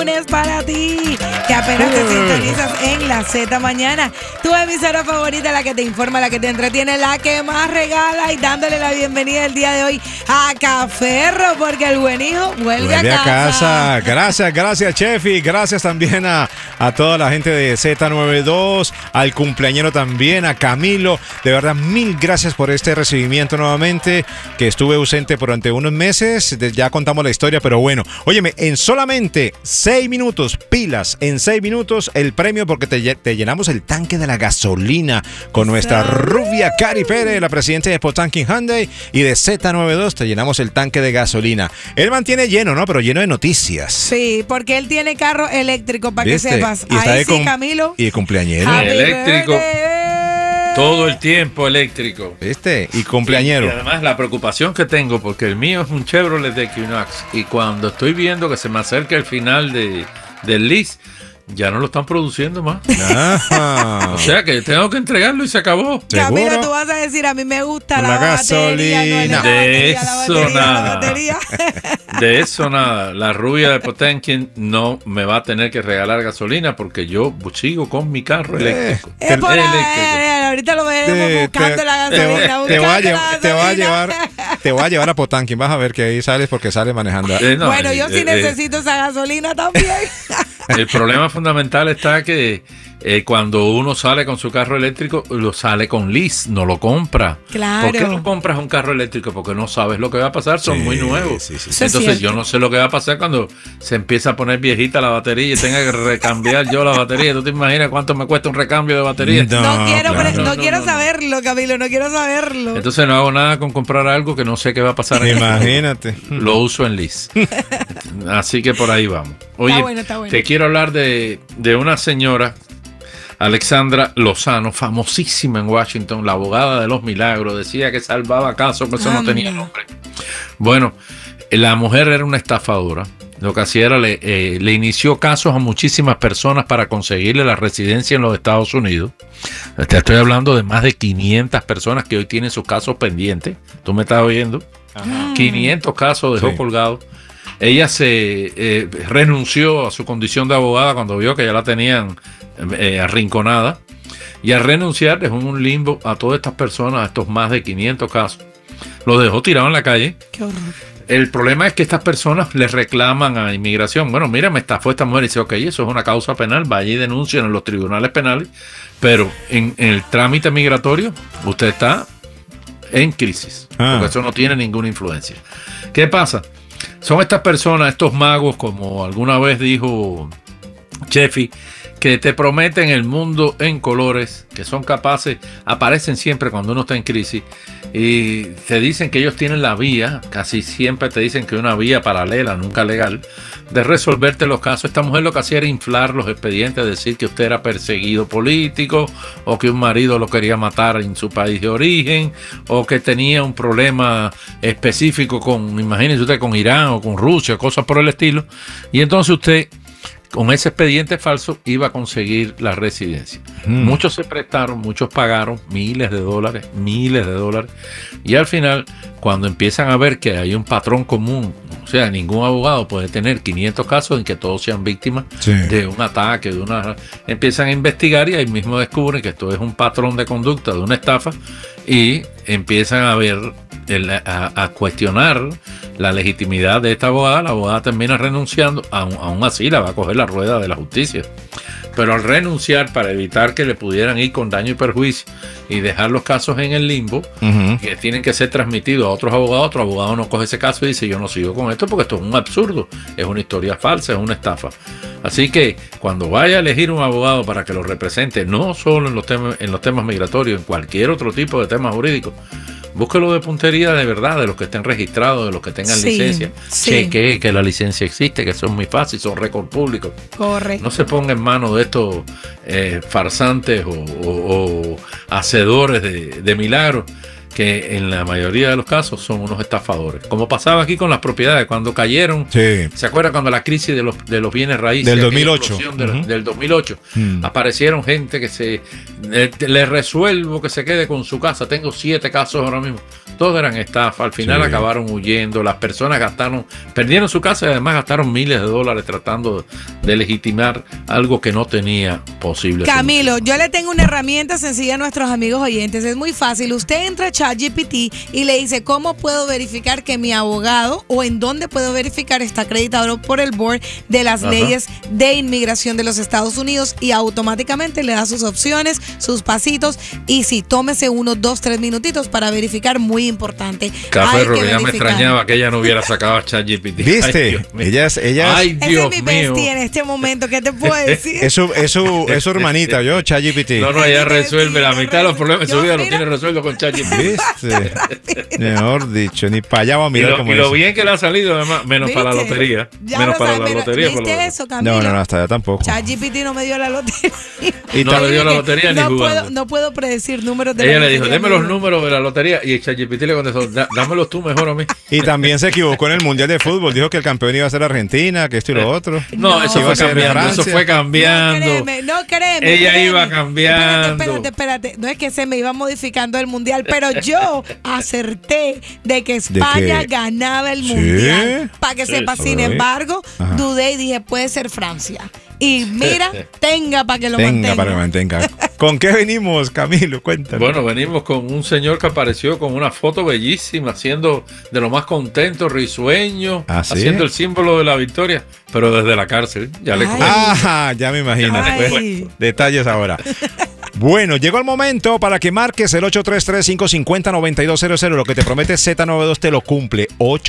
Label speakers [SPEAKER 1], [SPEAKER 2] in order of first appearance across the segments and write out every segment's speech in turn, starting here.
[SPEAKER 1] lunes para ti, que apenas te sintonizas en la Z Mañana. Tu emisora favorita, la que te informa, la que te entretiene, la que más regala, y dándole la bienvenida el día de hoy a Caferro, porque el buen hijo vuelve a casa.
[SPEAKER 2] Gracias, Chefi. Gracias también a toda la gente de Z92, al cumpleañero también, a Camilo. De verdad, mil gracias por este recibimiento nuevamente, que estuve ausente durante unos meses. Ya contamos la historia, pero bueno. Óyeme, en solamente 6 minutos, pilas, en 6 minutos el premio, porque te llenamos el tanque de la gasolina con nuestra rubia Cari Pérez, la presidenta de Potanking Hyundai, y de Z92 te llenamos el tanque de gasolina. Él mantiene lleno, ¿no? Pero lleno de noticias.
[SPEAKER 1] Sí, porque él tiene carro eléctrico, para que sepas.
[SPEAKER 2] Y
[SPEAKER 1] ahí sí, Camilo.
[SPEAKER 2] Y el cumpleañero.
[SPEAKER 3] Eléctrico. Todo el tiempo eléctrico.
[SPEAKER 2] ¿Viste? Y cumpleañero.
[SPEAKER 3] Y además la preocupación que tengo, porque el mío es un Chevrolet de Equinox, y cuando estoy viendo que se me acerca el final del lease, ya no lo están produciendo más. O sea que tengo que entregarlo y se acabó.
[SPEAKER 1] Camilo, tú vas a decir, a mí me gusta la
[SPEAKER 2] gasolina.
[SPEAKER 3] De eso nada. La rubia de Potemkin no me va a tener que regalar gasolina, porque yo sigo con mi carro eléctrico.
[SPEAKER 1] Ahorita lo veremos buscando la gasolina.
[SPEAKER 2] Te voy a llevar a Potemkin. Vas a ver que ahí sales, porque sales manejando.
[SPEAKER 1] Bueno, yo sí necesito esa gasolina también.
[SPEAKER 3] El problema fundamental está que cuando uno sale con su carro eléctrico, lo sale con lease, no lo compra.
[SPEAKER 1] Claro.
[SPEAKER 3] ¿Por qué no compras un carro eléctrico? Porque no sabes lo que va a pasar, son muy nuevos.
[SPEAKER 2] Sí.
[SPEAKER 3] Entonces yo no sé lo que va a pasar cuando se empieza a poner viejita la batería y tenga que recambiar yo la batería. ¿Tú te imaginas cuánto me cuesta un recambio de batería?
[SPEAKER 1] No quiero saberlo, Camilo, no quiero saberlo.
[SPEAKER 3] Entonces no hago nada con comprar algo que no sé qué va a pasar.
[SPEAKER 2] Imagínate.
[SPEAKER 3] Lo uso en lease. Así que por ahí vamos. Oye,
[SPEAKER 1] está bueno.
[SPEAKER 3] Te quiero hablar de una señora, Alexandra Lozano, famosísima en Washington, la abogada de los milagros. Decía que salvaba casos, pero eso no tenía nombre. Bueno, la mujer era una estafadora. Lo que hacía era le inició casos a muchísimas personas para conseguirle la residencia en los Estados Unidos. Te estoy hablando de más de 500 personas que hoy tienen sus casos pendientes. ¿Tú me estás oyendo? 500 casos dejó colgados. Ella se renunció a su condición de abogada cuando vio que ya la tenían arrinconada, y al renunciar dejó en un limbo a todas estas personas, a estos más de 500 casos. Los dejó tirados en la calle.
[SPEAKER 1] Qué horror.
[SPEAKER 3] El problema es que estas personas les reclaman a inmigración. Bueno, mira, me estafó esta mujer, y dice, ok, eso es una causa penal, vaya y denuncien en los tribunales penales, pero en el trámite migratorio usted está en crisis, porque eso no tiene ninguna influencia. ¿Qué pasa? Son estas personas, estos magos, como alguna vez dijo Chefi, que te prometen el mundo en colores, que son capaces, aparecen siempre cuando uno está en crisis, y te dicen que ellos tienen la vía, casi siempre te dicen que una vía paralela, nunca legal, de resolverte los casos. Esta mujer lo que hacía era inflar los expedientes, decir que usted era perseguido político, o que un marido lo quería matar en su país de origen, o que tenía un problema específico imagínese usted, con Irán o con Rusia, cosas por el estilo, y entonces usted, con ese expediente falso, iba a conseguir la residencia. Muchos se prestaron, muchos pagaron miles de dólares, y al final, cuando empiezan a ver que hay un patrón común, o sea, ningún abogado puede tener 500 casos en que todos sean víctimas de un ataque, empiezan a investigar, y ahí mismo descubren que esto es un patrón de conducta, de una estafa, y empiezan a ver, a cuestionar la legitimidad de esta abogada. La abogada termina renunciando, aún así la va a coger la rueda de la justicia, pero al renunciar, para evitar que le pudieran ir con daño y perjuicio y dejar los casos en el limbo, que tienen que ser transmitidos a otros abogados, otro abogado no coge ese caso y dice, yo no sigo con esto porque esto es un absurdo, es una historia falsa, es una estafa. Así que cuando vaya a elegir un abogado para que lo represente, no solo en los temas migratorios, en cualquier otro tipo de temas jurídicos, búsquelo de puntería de verdad, de los que estén registrados, de los que tengan licencia. Chequee que la licencia existe, que eso es muy fácil, son récord públicos.
[SPEAKER 1] Correcto.
[SPEAKER 3] No se ponga en manos de estos farsantes o hacedores de milagros, que en la mayoría de los casos son unos estafadores. Como pasaba aquí con las propiedades, cuando cayeron,
[SPEAKER 2] Sí.
[SPEAKER 3] ¿se acuerdan cuando la crisis de los bienes raíces?
[SPEAKER 2] Del
[SPEAKER 3] aquella
[SPEAKER 2] 2008.
[SPEAKER 3] explosión del 2008, aparecieron gente que le resuelvo que se quede con su casa. Tengo 7 casos ahora mismo. Todos eran estafas. Al final
[SPEAKER 2] Sí.
[SPEAKER 3] acabaron huyendo. Las personas perdieron su casa y además gastaron miles de dólares tratando de legitimar algo que no tenía posible.
[SPEAKER 1] Camilo, yo le tengo una herramienta sencilla a nuestros amigos oyentes. Es muy fácil. Usted entra a ChatGPT y le dice cómo puedo verificar que mi abogado o en dónde puedo verificar está acreditado por el board de las leyes de inmigración de los Estados Unidos y automáticamente le da sus opciones, sus pasitos y sí, tómese unos 2, 3 minutitos para verificar, muy importante.
[SPEAKER 3] Caferro,
[SPEAKER 1] Hay que
[SPEAKER 3] que ya me
[SPEAKER 1] verificar.
[SPEAKER 3] extrañaba que ella no hubiera sacado a ChatGPT.
[SPEAKER 2] ¿Viste?
[SPEAKER 3] Ay, Dios mío.
[SPEAKER 2] Ellas
[SPEAKER 3] Ay,
[SPEAKER 1] Ese
[SPEAKER 3] Dios
[SPEAKER 1] es mi
[SPEAKER 3] mío.
[SPEAKER 1] bestie en este momento. ¿Qué te puedo decir?
[SPEAKER 2] es su hermanita, yo, ChatGPT.
[SPEAKER 3] No, ella resuelve la mitad de los problemas de su
[SPEAKER 1] Yo,
[SPEAKER 3] vida, lo
[SPEAKER 1] mira.
[SPEAKER 3] tiene resuelto con ChatGPT.
[SPEAKER 2] ¿Viste? Mejor dicho, ni para allá va a
[SPEAKER 3] Y
[SPEAKER 2] mirar
[SPEAKER 3] lo,
[SPEAKER 2] como
[SPEAKER 3] y lo
[SPEAKER 2] eso.
[SPEAKER 3] bien que le ha salido, además, menos para la
[SPEAKER 1] ¿Viste?
[SPEAKER 3] lotería.
[SPEAKER 1] Ya
[SPEAKER 3] Menos
[SPEAKER 1] lo
[SPEAKER 3] para
[SPEAKER 1] sabes,
[SPEAKER 3] la
[SPEAKER 1] pero
[SPEAKER 3] lotería. por lo
[SPEAKER 1] ¿viste
[SPEAKER 3] menos.
[SPEAKER 1] eso, Camilo?
[SPEAKER 2] No, hasta allá tampoco.
[SPEAKER 1] ChatGPT no me dio la lotería.
[SPEAKER 2] Y
[SPEAKER 3] No le dio la lotería ni
[SPEAKER 1] no
[SPEAKER 3] jugando.
[SPEAKER 1] puedo, no puedo predecir números de
[SPEAKER 3] Ella
[SPEAKER 1] la
[SPEAKER 3] le dijo,
[SPEAKER 1] lotería.
[SPEAKER 3] deme los números de la lotería. Y ChatGPT le contestó, dámelos tú mejor a mí.
[SPEAKER 2] Y también se equivocó en el Mundial de Fútbol. Dijo que el campeón iba a ser Argentina, que esto y lo otro.
[SPEAKER 3] No, eso
[SPEAKER 2] Iba
[SPEAKER 3] fue
[SPEAKER 2] a ser
[SPEAKER 3] cambiando. Eso
[SPEAKER 2] Francia.
[SPEAKER 3] fue cambiando.
[SPEAKER 1] No créeme.
[SPEAKER 3] Ella
[SPEAKER 1] créeme.
[SPEAKER 3] iba cambiando.
[SPEAKER 1] Espérate. No es que se me iba modificando el mundial, pero yo acerté de que España
[SPEAKER 2] qué?
[SPEAKER 1] ganaba el
[SPEAKER 2] ¿Sí?
[SPEAKER 1] mundial. Para que
[SPEAKER 3] Sí,
[SPEAKER 1] sepa,
[SPEAKER 3] sí.
[SPEAKER 1] sin embargo,
[SPEAKER 2] Ajá.
[SPEAKER 1] dudé y dije, puede ser Francia. Y mira, tenga para que lo
[SPEAKER 2] Venga,
[SPEAKER 1] mantenga.
[SPEAKER 2] para que mantenga. ¿Con qué venimos, Camilo? Cuéntanos.
[SPEAKER 3] Bueno, venimos con un señor que apareció con una foto bellísima, haciendo de lo más contento, risueño,
[SPEAKER 2] ¿Ah, sí?
[SPEAKER 3] haciendo el símbolo de la victoria, pero desde la cárcel. Ya le
[SPEAKER 1] Ay.
[SPEAKER 3] conté.
[SPEAKER 2] Ah, ya me imagino.
[SPEAKER 1] Ay.
[SPEAKER 2] Detalles ahora. Bueno, llegó el momento para que marques el 833-550-9200. Lo que te promete Z92 te lo cumple.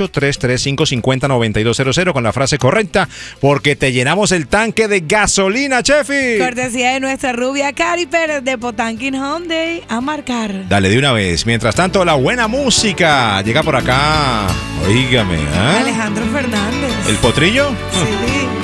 [SPEAKER 2] 833-550-9200 con la frase correcta, porque te llenamos el tanque de gasolina, Chefi.
[SPEAKER 1] Cortesía de nuestra rubia Cari Pérez de Potanquin Hyundai. A marcar.
[SPEAKER 2] Dale de una vez. Mientras tanto, la buena música llega por acá. Oígame, ¿ah?
[SPEAKER 1] Alejandro Fernández.
[SPEAKER 2] ¿El potrillo?
[SPEAKER 1] Sí.